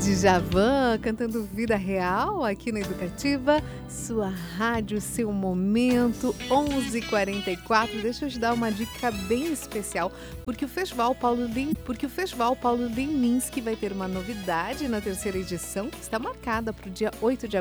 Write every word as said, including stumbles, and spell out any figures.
Djavan cantando Vida Real aqui na Educativa, sua rádio, seu momento, onze e quarenta e quatro. Deixa eu te dar uma dica bem especial, porque o Festival Paulo Lin, porque o Festival Paulo Leminski vai ter uma novidade na terceira edição, que está marcada para o dia oito de